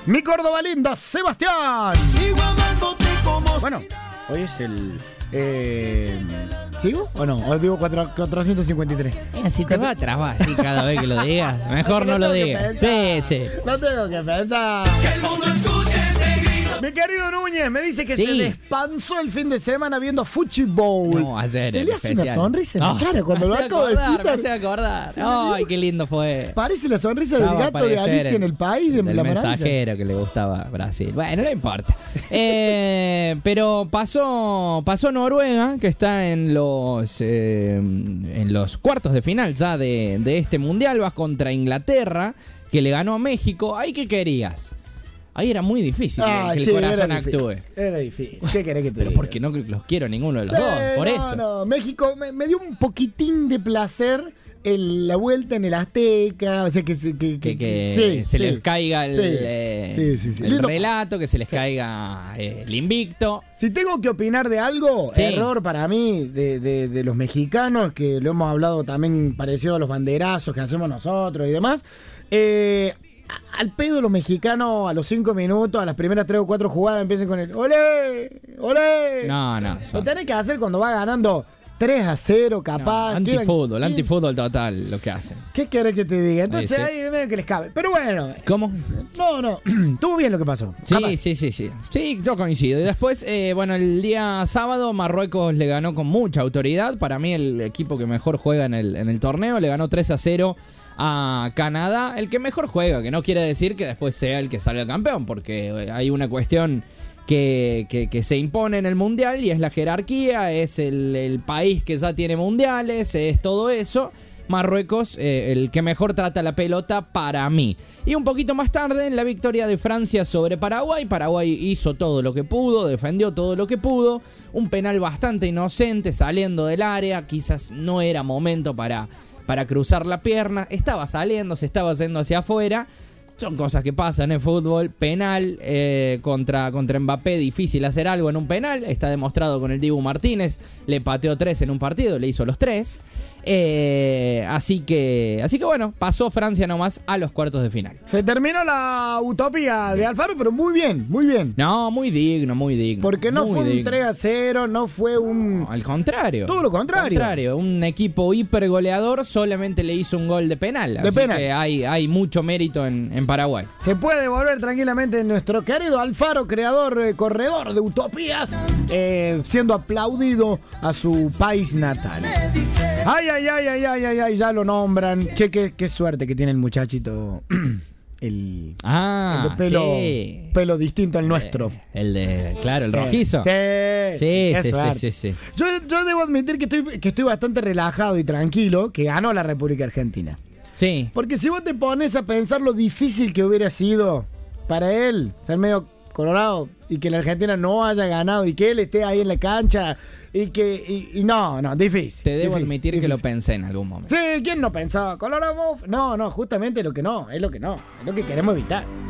Mi Córdoba linda, Sebastián. Bueno, hoy es el... ¿Sigo o no? ¿O digo 453? Si te va a trabar así cada vez que lo digas, mejor no lo digas. Sí. No tengo que pensar. Que el mundo escuche este grito. Mi querido Núñez me dice que Sí. se despansó el fin de semana viendo fútbol. No, ayer Se el le hace especial. una sonrisa en la cara cuando lo acabo de decir. Me hace acordar. Ay, qué lindo fue. Parece la sonrisa Ya del va a gato de aparecer Alicia en el país de del la maravilla. mensajero que le gustaba Brasil. Bueno, no importa. Pero pasó Noruega, que está en los cuartos de final ya de este mundial. Vas contra Inglaterra, que le ganó a México. ¿Ahí qué querías? Ahí era muy difícil que el corazón actúe. Era difícil. ¿Qué querés que te Pero diga? porque no los quiero ninguno de los dos, por no, eso. No, México me dio un poquitín de placer la vuelta en el Azteca, o sea que se les caiga el Lindo. relato, que se les caiga el invicto. Si tengo que opinar de algo, Sí. error para mí de los mexicanos, que lo hemos hablado también parecido a los banderazos que hacemos nosotros y demás. Al pedo los mexicanos a los 5 minutos, a las primeras 3 o 4 jugadas empiecen con el ¡olé! ¡olé! No. Lo tenés que hacer cuando va ganando 3-0 capaz. Antifútbol total lo que hacen. ¿Qué querés que te diga? Entonces Sí. ahí medio que les cabe. Pero bueno. ¿Cómo? No. Estuvo bien lo que pasó. Sí, Capaz. sí. Sí, yo coincido. Y después, el día sábado Marruecos le ganó con mucha autoridad. Para mí el equipo que mejor juega en el torneo. Le ganó 3-0 a Canadá. El que mejor juega, que no quiere decir que después sea el que salga campeón, porque hay una cuestión que se impone en el mundial y es la jerarquía, es el país que ya tiene mundiales, es todo eso. Marruecos, el que mejor trata la pelota para mí. Y un poquito más tarde, en la victoria de Francia sobre Paraguay, Paraguay hizo todo lo que pudo, defendió todo lo que pudo. Un penal bastante inocente saliendo del área, quizás no era momento para cruzar la pierna, estaba saliendo, se estaba yendo hacia afuera. Son cosas que pasan en fútbol. Penal contra Mbappé, difícil hacer algo en un penal. Está demostrado con el Dibu Martínez. Le pateó 3 en un partido, le hizo los 3. Así que bueno, pasó Francia nomás a los cuartos de final. Se terminó la utopía de Alfaro, pero muy bien, muy bien. No, muy digno. Porque no Muy fue un digno. 3-0, no fue un... No, al contrario. Todo lo contrario. Un equipo hipergoleador solamente le hizo un gol de penal. Así que hay mucho mérito en Paraguay. Se puede volver tranquilamente nuestro querido Alfaro, creador, corredor de utopías, siendo aplaudido a su país natal. Ay, ya lo nombran. Che, qué suerte que tiene el muchachito. El de pelo distinto al nuestro. El rojizo. Sí. Yo debo admitir que estoy bastante relajado y tranquilo que ganó la República Argentina. Sí. Porque si vos te pones a pensar lo difícil que hubiera sido para él ser medio colorado y que la Argentina no haya ganado y que él esté ahí en la cancha y no, difícil. Te debo difícil, admitir difícil. que lo pensé en algún momento. Sí, ¿quién no pensó? ¿Colorado? No, justamente lo que no, es lo que queremos evitar.